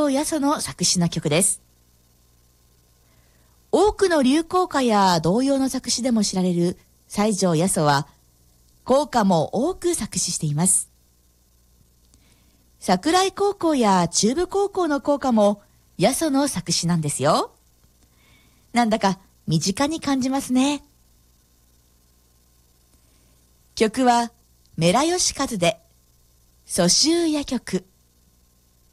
条八十の作詞の曲です。多くの流行歌や童謡の作詞でも知られる西条八十は、校歌も多く作詞しています。桜井高校や中部高校の校歌も八十の作詞なんですよ。なんだか身近に感じますね。曲はメラヨシカズで蘇州夜曲。